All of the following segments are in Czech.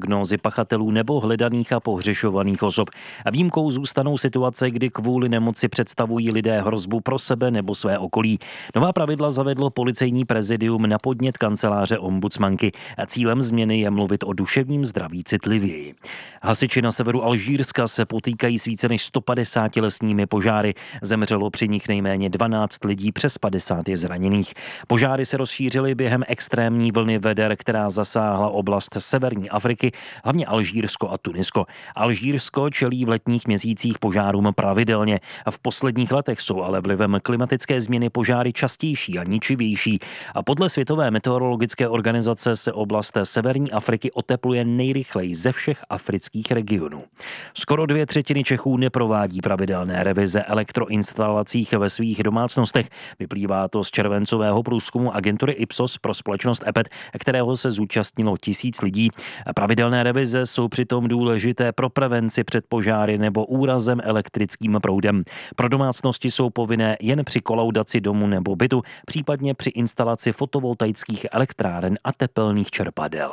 diagnózy pachatelů nebo hledaných a pohřešovaných osob. A výjimkou zůstanou situace, kdy kvůli nemoci představují lidé hrozbu pro sebe nebo své okolí. Nová pravidla zavedlo policejní prezidium na podnět kanceláře ombudsmanky. A cílem změny je mluvit o duševním zdraví citlivěji. Hasiči na severu Alžírska se potýkají s více než 150 lesními požáry. Zemřelo při nich nejméně 12 lidí, přes 50 je zraněných. Požáry se rozšířily během extrémní vlny veder, která zasáhla oblast severní Afriky, hlavně Alžírsko a Tunisko. Alžírsko čelí v letních měsících požárům pravidelně. A v posledních letech jsou ale vlivem klimatické změny požáry častější a ničivější. A podle Světové meteorologické organizace se oblast severní Afriky otepluje nejrychleji ze všech afrických regionů. Skoro 2/3 Čechů neprovádí pravidelné revize elektroinstalací ve svých domácnostech. Vyplývá to z červencového průzkumu agentury Ipsos pro společnost EPET, kterého se zúčastnilo 1000 lidí. Pravidelné revize jsou přitom důležité pro prevenci před požáry nebo úrazem elektrickým proudem. Pro domácnosti jsou povinné jen při kolaudaci domu nebo bytu, případně při instalaci fotovoltaických elektráren a tepelných čerpadel.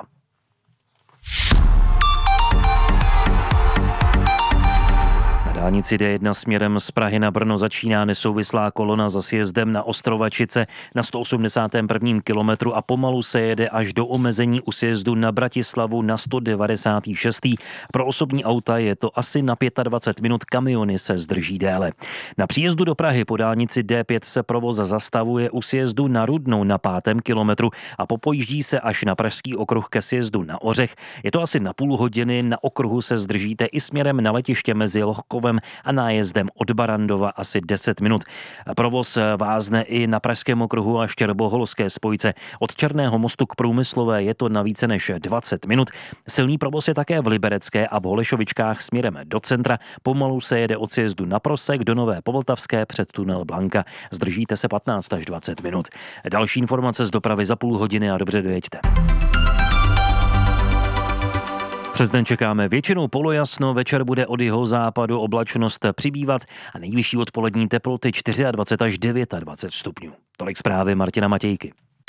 Na dálnici D1 směrem z Prahy na Brno začíná nesouvislá kolona za sjezdem na Ostrovačice na 181. kilometru a pomalu se jede až do omezení u sjezdu na Bratislavu na 196. Pro osobní auta je to asi na 25 minut, kamiony se zdrží déle. Na příjezdu do Prahy po dálnici D5 se provoz zastavuje u sjezdu na Rudnou na 5. kilometru a popojíždí se až na pražský okruh ke sjezdu na Ořech. Je to asi na půl hodiny, na okruhu se zdržíte i směrem na letiště mezi Lohkovem a nájezdem od Barandova asi 10 minut. Provoz vázne i na pražském okruhu a Štěrboholské spojce. Od Černého mostu k Průmyslové je to na více než 20 minut. Silný provoz je také v Liberecké a v Holešovičkách směrem do centra. Pomalu se jede od sjezdu na Prosek do Nové Povltavské před tunel Blanka. Zdržíte se 15 až 20 minut. Další informace z dopravy za půl hodiny a dobře dojeďte. Přes den čekáme většinou polojasno, večer bude od jihozápadu oblačnost přibývat a nejvyšší odpolední teploty 24 až 29 stupňů. Tolik zprávy Martina Matějky.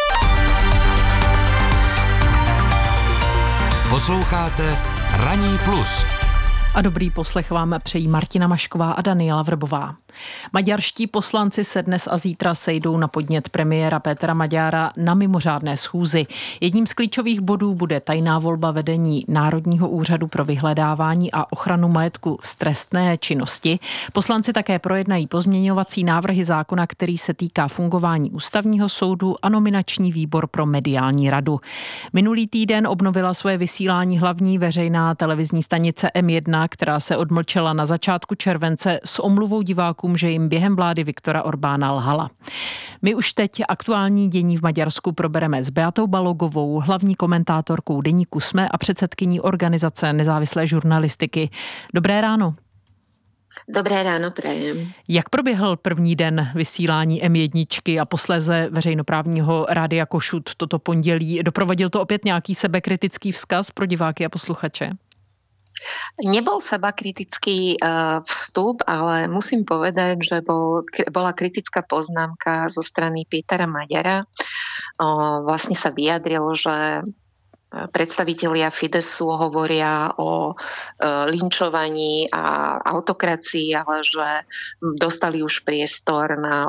Posloucháte Ranní plus. A dobrý poslech vám přejí Martina Mašková a Daniela Vrbová. Maďarští poslanci se dnes a zítra sejdou na podnět premiéra Pétera Magyara na mimořádné schůzi. Jedním z klíčových bodů bude tajná volba vedení Národního úřadu pro vyhledávání a ochranu majetku z trestné činnosti. Poslanci také projednají pozměňovací návrhy zákona, který se týká fungování ústavního soudu a nominační výbor pro mediální radu. Minulý týden obnovila svoje vysílání hlavní veřejná televizní stanice M1, která se odmlčela na začátku července s omluvou diváků, že jim během vlády Viktora Orbána lhala. My už teď aktuální dění v Maďarsku probereme s Beatou Balogovou, hlavní komentátorkou deníku SME a předsedkyní organizace nezávislé žurnalistiky. Dobré ráno. Dobré ráno, prajem. Jak proběhl první den vysílání M1 a posléze veřejnoprávního rádia Košut toto pondělí? Doprovodil to opět nějaký sebekritický vzkaz pro diváky a posluchače? Nebol sebakritický vstup, ale musím povedať, že bola kritická poznámka zo strany Pétera Magyara. Vlastne sa vyjadrilo, že predstavitelia Fidesu hovoria o linčovaní a autokracii, ale že dostali už priestor na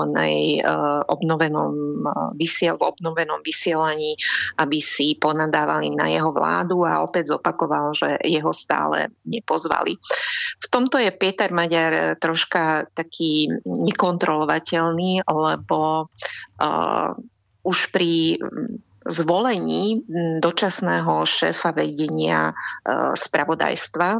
obnovenom vysielaní, aby si ponadávali na jeho vládu a opäť zopakoval, že jeho stále nepozvali. V tomto je Péter Magyar troška taký nekontrolovateľný, lebo už pri zvolení dočasného šéfa vedenia spravodajstva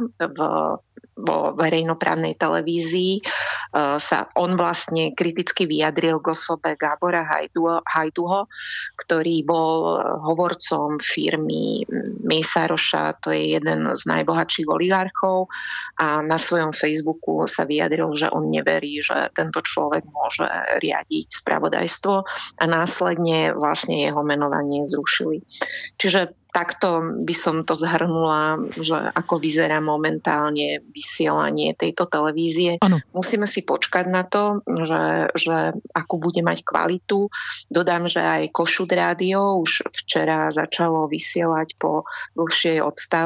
vo verejnoprávnej televízii sa on vlastne kriticky vyjadril k osobe Gábora Hajduho, ktorý bol hovorcom firmy Mészárosa, to je jeden z najbohatších oligarchov, a na svojom Facebooku sa vyjadril, že on neverí, že tento človek môže riadiť spravodajstvo, a následne vlastne jeho menovanie zrušili. Čiže takto by som to zhrnula, že ako vyzerá momentálne vysielanie tejto televízie. Ano. Musíme si počkať na to, že akú bude mať kvalitu. Dodám, že aj Košut rádio už včera začalo vysielať po dlhšej odstávke